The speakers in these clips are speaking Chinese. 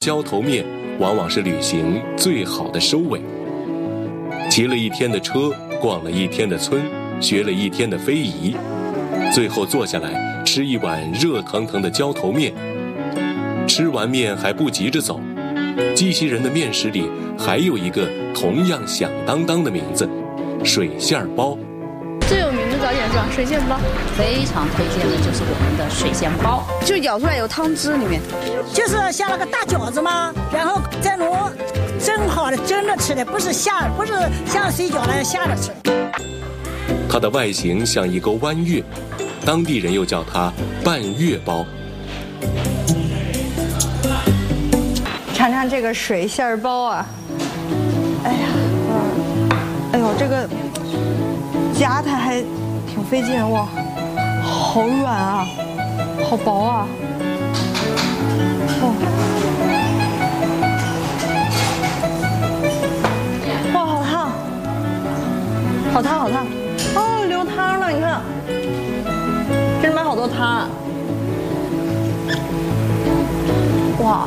浇头面往往是旅行最好的收尾。骑了一天的车，逛了一天的村，学了一天的非遗，最后坐下来吃一碗热腾腾的浇头面。吃完面还不急着走，鸡西人的面食里还有一个同样响当当的名字——水馅包。 最有名的早点是吧？水馅包， 非常推荐的就是我们的水馅包， 就舀出来有汤汁里面， 就是像那个大饺子嘛，然后再弄蒸好的蒸着吃的，不是像水饺那样下着吃。 它的外形像一钩弯月，当地人又叫它半月包。 尝尝这个水馅包啊！哎呀，哎呦，这个夹它还挺费劲哇，好软啊，好薄啊！哦，哇，好烫，好烫，好烫！哦，流汤了，你看，这里面好多汤。哇！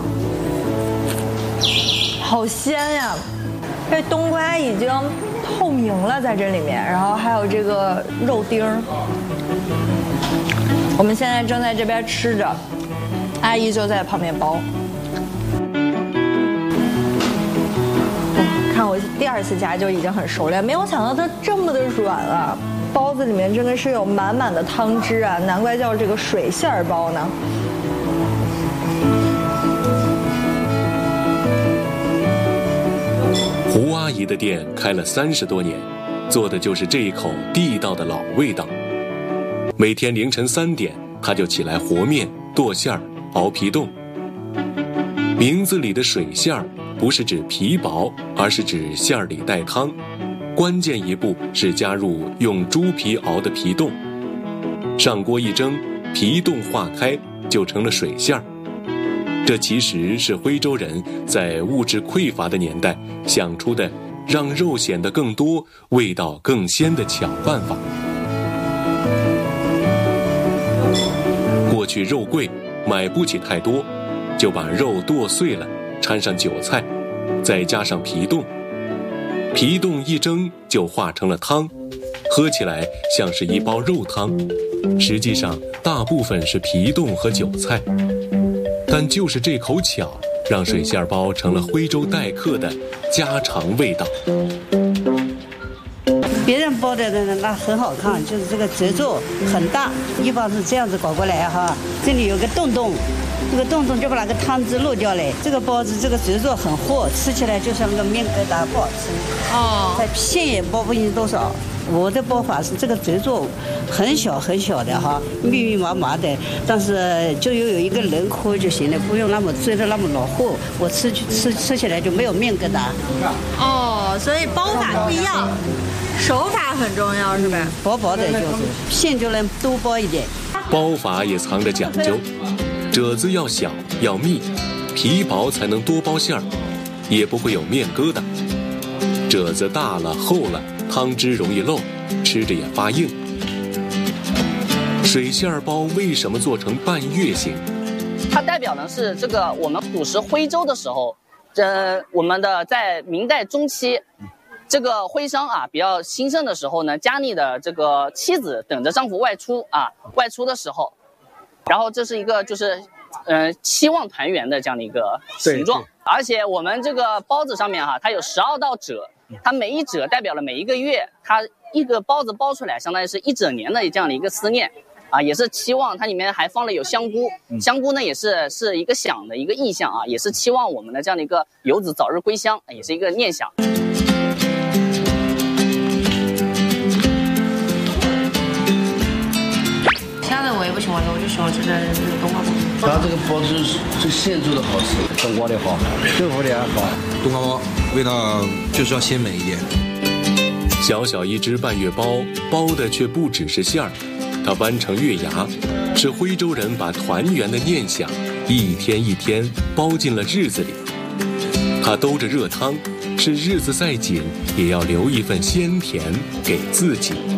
好鲜呀！这冬瓜已经透明了，在这里面，然后还有这个肉丁儿。我们现在正在这边吃着，阿姨就在旁边包。看我第2次夹就已经很熟练，没有想到它这么的软啊！包子里面真的是有满满的汤汁啊，难怪叫这个水馅包呢。 胡阿姨的店开了30多年，做的就是这一口地道的老味道。每天凌晨3点，她就起来和面、剁馅儿、熬皮冻。名字里的水馅儿不是指皮薄，而是指馅儿里带汤。关键一步是加入用猪皮熬的皮冻，上锅一蒸，皮冻化开，就成了水馅儿。这其实是徽州人在物质匮乏的年代想出的让肉显得更多、味道更鲜的巧办法。过去肉贵，买不起太多，就把肉剁碎了，掺上韭菜，再加上皮冻。皮冻一蒸就化成了汤，喝起来像是一包肉汤，实际上大部分是皮冻和韭菜。但就是这口巧，让水馅包成了徽州待客的家常味道。 别人包的那很好看，就是这个褶皱很大，一般是这样子搞过来哈。这里有个洞洞，这个洞洞就把那个汤汁漏掉了。这个包子这个褶皱很厚，吃起来就像那个面疙瘩，不好吃。哦，它馅也包不进多少。我的包法是这个褶皱很小很小的哈，密密麻麻的，但是就有一个轮廓就行了，不用那么追得那么老厚，我吃起来就没有面疙瘩。 哦，所以包法不一样，手法很重要是吧？ 薄薄的就是馅就能多包一点。 包法也藏着讲究，褶子要小要密，皮薄才能多包馅儿，也不会有面疙瘩。褶子大了厚了，汤汁容易漏，吃着也发硬。水馅包为什么做成半月形？ 它代表的是这个我们古时徽州的时候，我们的在明代中期，这个徽商啊比较兴盛的时候呢，家里的这个妻子等着丈夫外出的时候，然后这是一个就是期望团圆的这样的一个形状。而且我们这个包子上面它有12道褶，它每一褶代表了每一个月，它一个包子包出来相当于是一整年的这样的一个思念也是期望。它里面还放了有香菇，香菇呢也是一个想的一个意象也是期望我们的这样的一个游子早日归乡，也是一个念想。 其他的我也不喜欢的，我就喜欢吃这个冬瓜包。 它这个包子是现做的好吃，冬瓜的好，豆腐的也好。 冬瓜包味道就是要鲜美一点。 小小一只半月包，包的却不只是馅儿，它弯成月牙，是徽州人把团圆的念想一天一天包进了日子里。它兜着热汤，是日子再紧也要留一份鲜甜给自己。